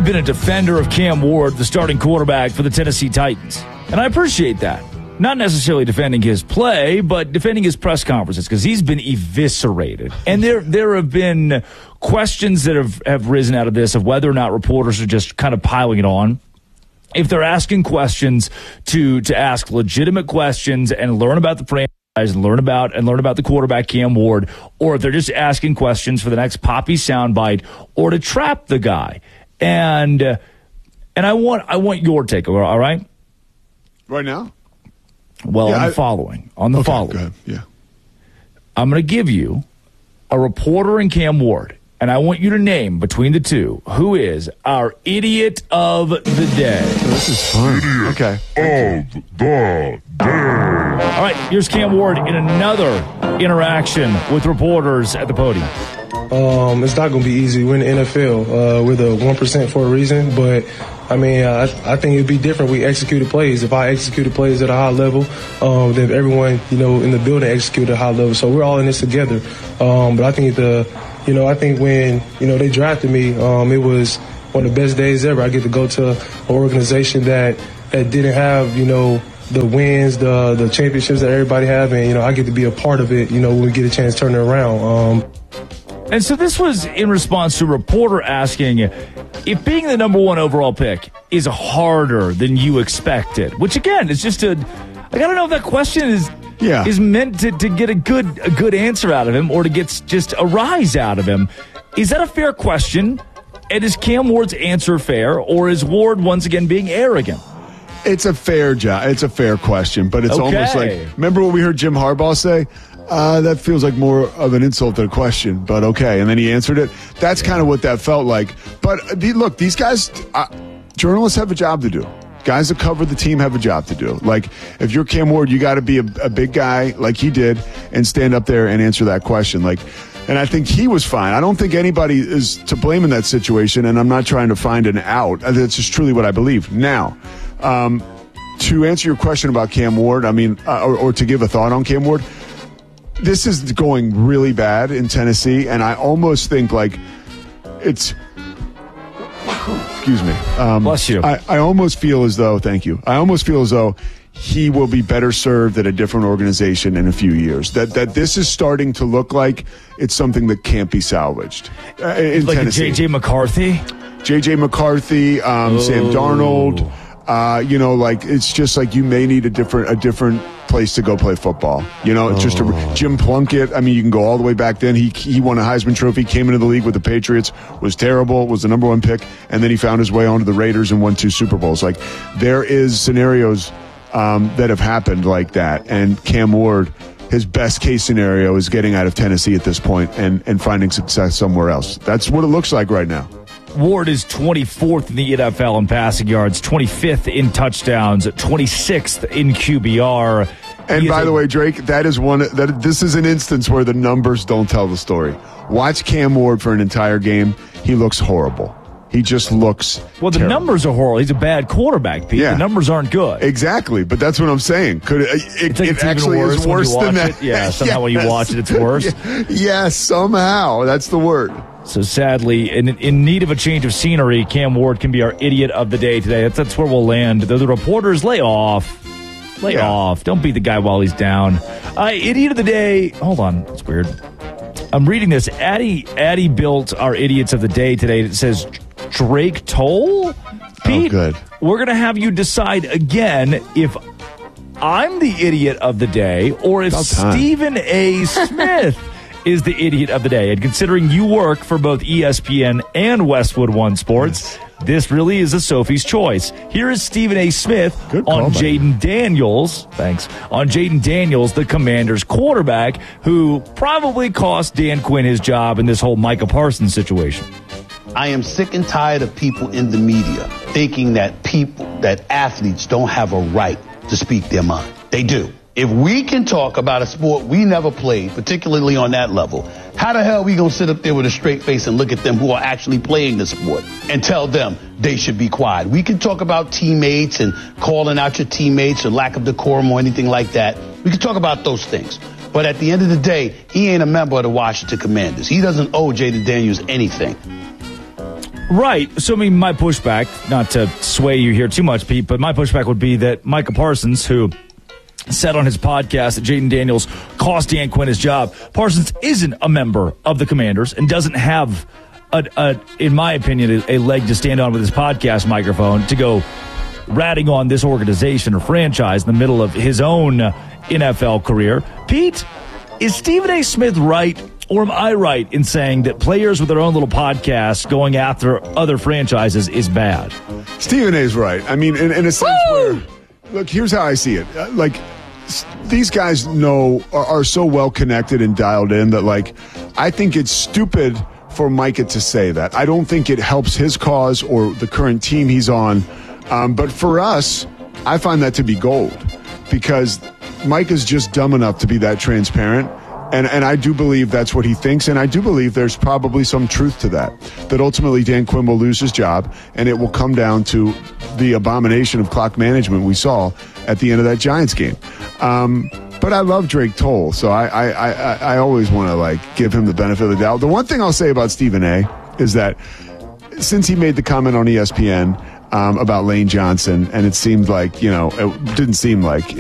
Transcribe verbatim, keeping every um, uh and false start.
been a defender of Cam Ward, the starting quarterback for the Tennessee Titans. And I appreciate that. Not necessarily defending his play, but defending his press conferences, because he's been eviscerated. And there there have been questions that have, have risen out of this of whether or not reporters are just kind of piling it on. If they're asking questions to to ask legitimate questions and learn about the franchise and learn about and learn about the quarterback Cam Ward, or if they're just asking questions for the next Poppy soundbite or to trap the guy. And uh, and I want I want your take, all right? Right now? Well, yeah, on the I, following. On the okay, following. Go ahead. Yeah. I'm going to give you a reporter and Cam Ward, and I want you to name between the two who is our idiot of the day. So this is fun. Idiot okay. of the day. All right, here's Cam Ward in another interaction with reporters at the podium. Um, it's not going to be easy. We're in the N F L. Uh, we're the one percent for a reason, but I mean, uh, I, I think it'd be different. We executed plays. If I executed plays at a high level, um, then everyone, you know, in the building executed at a high level. So we're all in this together. Um, but I think the, you know, I think when, you know, they drafted me, um, it was one of the best days ever. I get to go to an organization that, that didn't have, you know, the wins, the the championships that everybody have, and, you know, I get to be a part of it, you know, when we get a chance to turn it around. Um, And so this was in response to a reporter asking if being the number one overall pick is harder than you expected, which again is just a, I gotta know if that question is yeah. is meant to, to get a good a good answer out of him or to get just a rise out of him. Is that a fair question? And is Cam Ward's answer fair, or is Ward once again being arrogant? It's a fair job. It's a fair question, but it's Okay. almost like, remember what we heard Jim Harbaugh say? Uh, that feels like more of an insult than a question, but okay. And then he answered it. That's kind of what that felt like. But uh, the, look, these guys, uh, journalists have a job to do. Guys that cover the team have a job to do. Like, if you're Cam Ward, you got to be a, a big guy like he did and stand up there and answer that question. Like, and I think he was fine. I don't think anybody is to blame in that situation, and I'm not trying to find an out. That's just truly what I believe. Now, um, to answer your question about Cam Ward, I mean, uh, or, or to give a thought on Cam Ward, this is going really bad in Tennessee, and I almost think like it's. Excuse me. Um, Bless you. I, I almost feel as though, thank you. I almost feel as though he will be better served at a different organization in a few years. That that this is starting to look like it's something that can't be salvaged uh, in Like Tennessee. a J J McCarthy? J J McCarthy, um, Oh. Sam Darnold. Uh, you know, like it's just like you may need a different a different place to go play football. You know, it's just a, Jim Plunkett. I mean, you can go all the way back then. He he won a Heisman Trophy, came into the league with the Patriots, was terrible, was the number one pick, and then he found his way onto the Raiders and won two Super Bowls. Like there is scenarios um, that have happened like that, and Cam Ward, his best case scenario is getting out of Tennessee at this point and and finding success somewhere else. That's what it looks like right now. Ward is twenty-fourth in the N F L in passing yards, twenty-fifth in touchdowns, twenty-sixth in Q B R. And He by is the a- way, Drake, that is one that this is an instance where the numbers don't tell the story. Watch Cam Ward for an entire game. He looks horrible. He just looks Well, the terrible. numbers are horrible. He's a bad quarterback, Pete. Yeah. The numbers aren't good. Exactly, but that's what I'm saying. Could it, it, It's like it it's even actually worse is when you worse than watch that? it. Yeah, somehow when you Yes. watch it, it's worse. Yes, somehow. That's the word. So sadly, in, in need of a change of scenery, Cam Ward can be our idiot of the day today. That's, that's where we'll land. The, the reporters, lay off. Lay Yeah. off. Don't beat the guy while he's down. Uh, idiot of the day. Hold on. That's weird. I'm reading this. Addie, Addie built our idiots of the day today. It says Drake Toll. Pete, good. we're going to have you decide again if I'm the idiot of the day or if About time. Stephen A. Smith is the idiot of the day. And considering you work for both E S P N and Westwood One Sports, this really is a Sophie's choice. Here is Stephen A. Smith Good call, on buddy. Jaden Daniels. Thanks. On Jaden Daniels, the Commanders quarterback, who probably cost Dan Quinn his job in this whole Micah Parsons situation. I am sick and tired of people in the media thinking that people, that athletes don't have a right to speak their mind. They do. If we can talk about a sport we never played, particularly on that level, how the hell are we going to sit up there with a straight face and look at them who are actually playing the sport and tell them they should be quiet? We can talk about teammates and calling out your teammates or lack of decorum or anything like that. We can talk about those things. But at the end of the day, he ain't a member of the Washington Commanders. He doesn't owe Jaden Daniels anything. Right. So, I mean, my pushback, not to sway you here too much, Pete, but my pushback would be that Micah Parsons, who said on his podcast that Jaden Daniels cost Dan Quinn his job, Parsons isn't a member of the Commanders and doesn't have, a, a, in my opinion, a, a leg to stand on with his podcast microphone to go ratting on this organization or franchise in the middle of his own N F L career. Pete, is Stephen A. Smith right? Or am I right in saying that players with their own little podcasts going after other franchises is bad? Stephen A. is right. I mean, in, in a sense Woo! where, look, here's how I see it. Uh, like, s- these guys know, are, are so well connected and dialed in that, like, I think it's stupid for Micah to say that. I don't think it helps his cause or the current team he's on. Um, but for us, I find that to be gold because Micah's just dumb enough to be that transparent. And and I do believe that's what he thinks, and I do believe there's probably some truth to that, that ultimately Dan Quinn will lose his job, and it will come down to the abomination of clock management we saw at the end of that Giants game. Um, but I love Drake Toll, so I, I, I, I always want to, like, give him the benefit of the doubt. The one thing I'll say about Stephen A. is that since he made the comment on E S P N um, about Lane Johnson, and it seemed like, you know, it didn't seem like